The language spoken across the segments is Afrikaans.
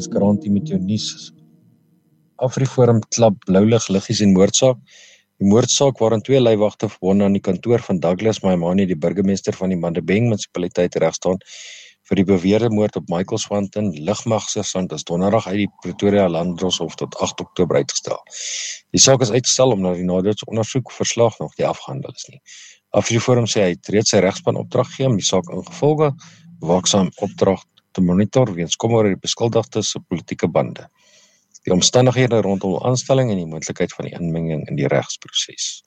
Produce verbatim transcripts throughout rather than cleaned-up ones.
is Grantie met jou nuus. Afriforum klap bloulig liggies en moordsaak. Die moordsaak waarin twee leiwagte verbonde aan die kantoor van Douglas Maimane, die burgemeester van die Mandebeng munisipaliteit, regstaan vir die beweerde moord op Michael Swanton, lugmagsersant, is donderdag uit die Pretoria Landdroshof tot agt Oktober uitgestel. Die saak is uitgestel omdat die nadoetsondersoek verslag nog nie afgehandel is nie. Afriforum sê hy het reeds sy regspan opdrag gegee om die saak ingevolge waaksaam opdrag te monitor weens kom oor die beskuldigdes se politieke bande, die omstandighede rondom aanstelling en die moontlikheid van die inmenging in die regsproses.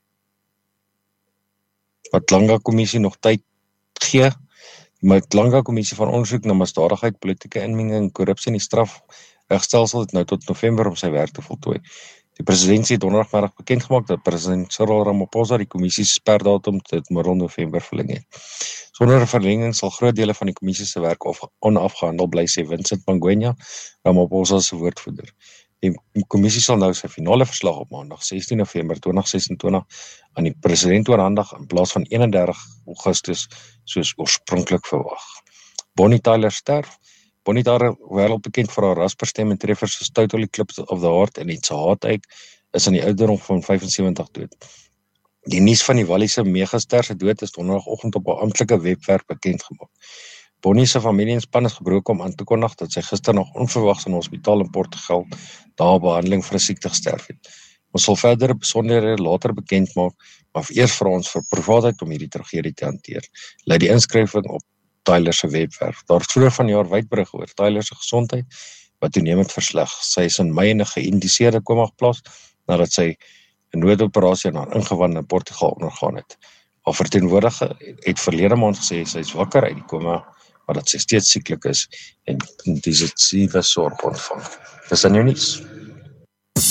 Wat Langa Kommissie nog tyd gee, die Langa Kommissie van ondersoek na misdadigheid, politieke inmenging en korrupsie in die strafregstelsel het nou tot November om sy werk te voltooi. Die president het donderdagmiddag bekendgemaak dat president Cyril Ramaphosa die kommissie se sperdatum tot middel November verleng het. Sonder 'n verlenging sal groot dele van die kommissie se werk onafgehandel bly, sê Vincent Mangwenya, Ramaphosa se woordvoerder. Die kommissie sal nou sy finale verslag op maandag sestien November tweeduisend ses-en-twintig aan die president oorhandig in plaas van eenendertig Augustus soos oorspronklik verwag. Bonnie Tyler sterf. Bonnie Tyler, wêreldbekend vir haar rasperstem en treffers soos Totally Eclipse of the Heart en It's a Heartache, is aan die ouderdom van vyfensewentig dood. Die nuus van die Walliese megaster se dood is donderdagoggend op haar amptelike webwerf bekend gemaak. Bonnie se familie en span is gebroke om aan te kondig dat sy gister nog onverwags in 'n hospitaal in Portugal daar behandeling vir 'n siekte gesterf het. Ons sal verdere besonderhede later bekend maak, maar eers vra ons vir privaatheid om hierdie tragedie te hanteer. Lei die inskrywing op Tyler se webwerf. Daar het vroeër vanjaar wyd berig oor Tyler se gesondheid wat toenemend versleg. Sy is in Mei in 'n geïndiseerde koma geplaas nadat sy 'n noodoperasie aan haar ingewand in Portugal ondergaan het. Haar verteenwoordiger het verlede maand gesê sy is wakker uit die koma, maar dat sy steeds sieklik is en intensiewe sorg ontvang. Dis dan jou nuus.